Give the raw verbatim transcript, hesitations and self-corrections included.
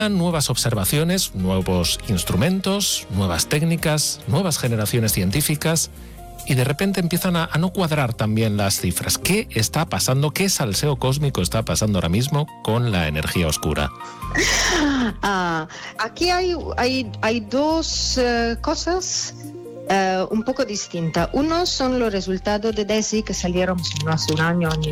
nuevas observaciones, nuevos instrumentos, nuevas técnicas, nuevas generaciones científicas, y de repente empiezan a, a no cuadrar también las cifras. ¿Qué está pasando? ¿Qué salseo cósmico está pasando ahora mismo con la energía oscura? Ah, aquí hay, hay, hay dos uh, cosas uh, un poco distintas. Uno son los resultados de DESI que salieron hace un año, año